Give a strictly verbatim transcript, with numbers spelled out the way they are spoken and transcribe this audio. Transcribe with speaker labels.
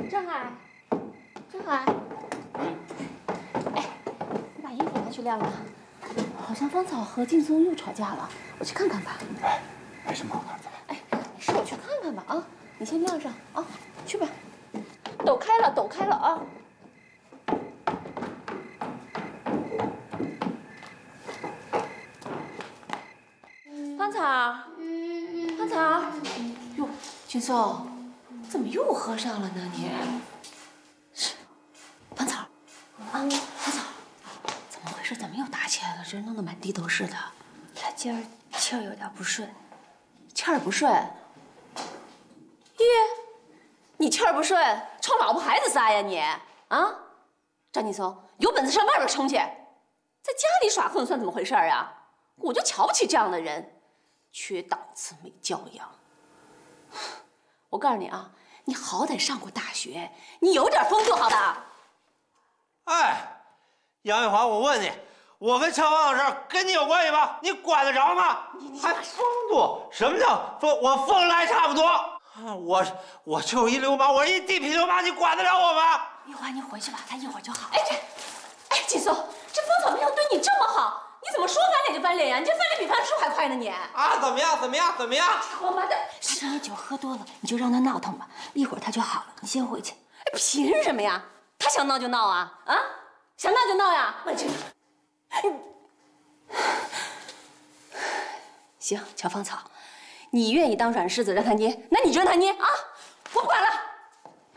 Speaker 1: 张海，张海，哎，你把衣服拿去晾晾。好像芳草和劲松又吵架了，我去看看吧。
Speaker 2: 哎，没什么好看的。
Speaker 1: 哎，没事，我去看看吧啊！你先晾上啊，去吧。抖开了，抖开了啊！芳草，芳草，哟，劲松，怎么又喝上了呢你？是，芳草，啊，芳草，怎么回事？怎么又打起来了？这弄得满地都是的。
Speaker 3: 他今儿气儿有点不顺，
Speaker 1: 气儿不顺。耶，你气儿不顺，吵老婆孩子啥呀你？啊，张劲松，有本事上外边冲去，在家里耍横算怎么回事啊？我就瞧不起这样的人，缺档次没教养。我告诉你啊，你好歹上过大学，你有点风度好吧？
Speaker 4: 哎，杨玉华，我问你，我跟俏芳的事儿跟你有关系吗？你管得着吗？还风度？什么叫风？我风来差不多。啊，我我就是一流氓，我一地痞流氓，你管得了我吗？
Speaker 3: 玉华，你回去吧，他一会儿就好了。
Speaker 1: 哎这，哎劲松，这芳草没有对你这么好，你怎么说翻脸就翻脸呀？你这翻脸比翻书还快呢你！
Speaker 4: 啊，怎么样？怎么样？怎么样？
Speaker 1: 王八蛋！
Speaker 3: 他今天酒喝多了，你就让他闹腾吧，一会儿他就好了。你先回去。
Speaker 1: 哎，凭什么呀？他想闹就闹啊啊！想闹就闹呀！我去。行，乔芳草，你愿意当软柿子让他捏，那你就让他捏啊！我不管了。